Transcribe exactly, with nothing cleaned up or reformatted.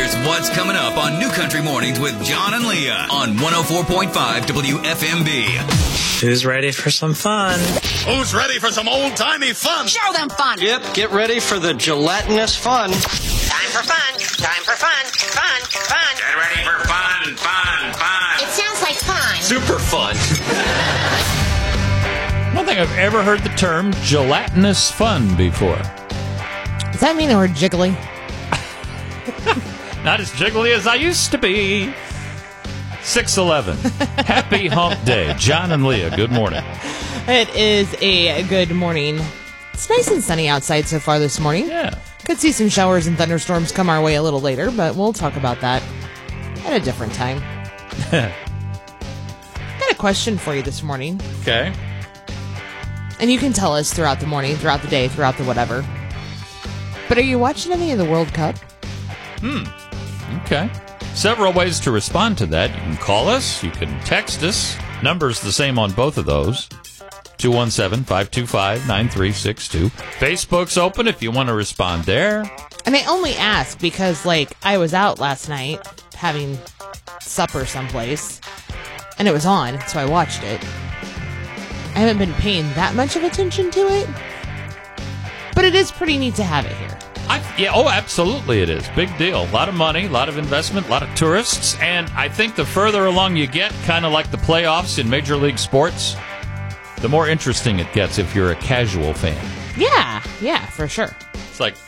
Here's what's coming up on New Country Mornings with John and Leah on one oh four point five W F M B. Who's ready for some fun? Who's ready for some old-timey fun? Show them fun. Yep, get ready for the gelatinous fun. Time for fun. Time for fun. Fun. Fun. Get ready for fun, fun, fun. It sounds like fun. Super fun. I don't think I've ever heard the term gelatinous fun before. Does that mean we're jiggly? Not as jiggly as I used to be. six eleven. Happy hump day. John and Leah, good morning. It is a good morning. It's nice and sunny outside so far this morning. Yeah. Could see some showers and thunderstorms come our way a little later, but we'll talk about that at a different time. Got a question for you this morning. Okay. And you can tell us throughout the morning, throughout the day, throughout the whatever. But are you watching any of the World Cup? Hmm. Okay. Several ways to respond to that. You can call us. You can text us. Number's the same on both of those. two one seven, five two five, nine three six two. Facebook's open if you want to respond there. And I only ask because, like, I was out last night having supper someplace, and it was on, so I watched it. I haven't been paying that much of attention to it, but it is pretty neat to have it here. I, yeah, oh, absolutely it is. Big deal. A lot of money, a lot of investment, a lot of tourists. And I think the further along you get, kind of like the playoffs in Major League Sports, the more interesting it gets if you're a casual fan. Yeah, yeah, for sure. It's like